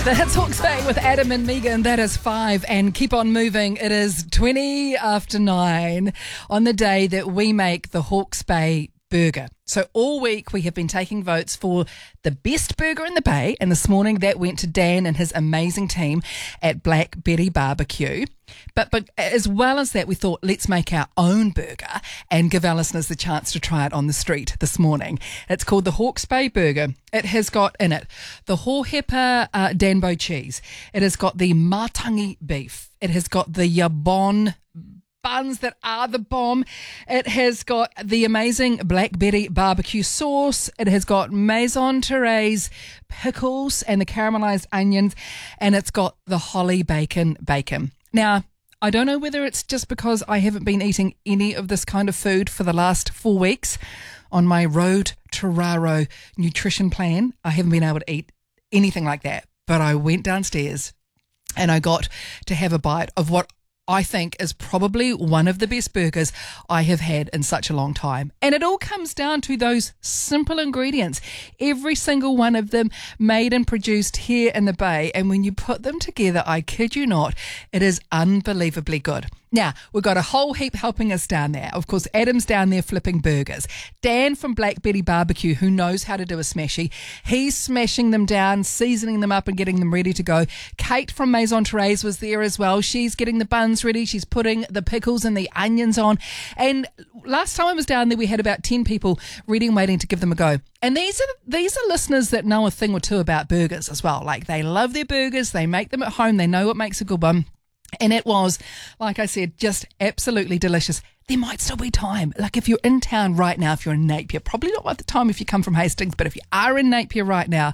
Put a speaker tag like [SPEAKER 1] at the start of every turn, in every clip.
[SPEAKER 1] That's Hawke's Bay with Adam and Megan. That is 5 and keep on moving. It is 20 after 9 on the day that we make the Hawke's Bay burger. So all week we have been taking votes for the best burger in the Bay, and this morning that went to Dan and his amazing team at Black Betty Barbecue. But as well as that, we thought, let's make our own burger and give our listeners the chance to try it on the street this morning. It's called the Hawke's Bay Burger. It has got in it the Hohepa Danbo cheese. It has got the Matangi beef. It has got the Yabon buns that are the bomb. It has got the amazing Black Betty barbecue sauce. It has got Maison Therese pickles and the caramelized onions, and it's got the holly bacon. Now, I don't know whether it's just because I haven't been eating any of this kind of food for the last 4 weeks on my Road to Raro nutrition plan. I haven't been able to eat anything like that, but I went downstairs and I got to have a bite of what I think is probably one of the best burgers I have had in such a long time. And it all comes down to those simple ingredients. Every single one of them made and produced here in the Bay. And when you put them together, I kid you not, it is unbelievably good. Now, we've got a whole heap helping us down there. Of course, Adam's down there flipping burgers. Dan from Black Betty Barbecue, who knows how to do a smashy, he's smashing them down, seasoning them up and getting them ready to go. Kate from Maison Therese was there as well. She's getting the buns ready. She's putting the pickles and the onions on. And last time I was down there, we had about 10 people ready and waiting to give them a go. And these are listeners that know a thing or two about burgers as well. Like, they love their burgers. They make them at home. They know what makes a good one. And it was, like I said, just absolutely delicious. There might still be time. Like, if you're in town right now, if you're in Napier, probably not at the time if you come from Hastings, but if you are in Napier right now,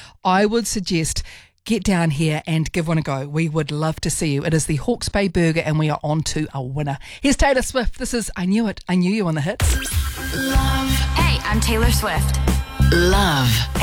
[SPEAKER 1] I would suggest get down here and give one a go. We would love to see you. It is the Hawke's Bay Burger, and we are on to a winner. Here's Taylor Swift. This is I Knew It. I Knew You on the hits.
[SPEAKER 2] Love. Hey, I'm Taylor Swift.
[SPEAKER 3] Love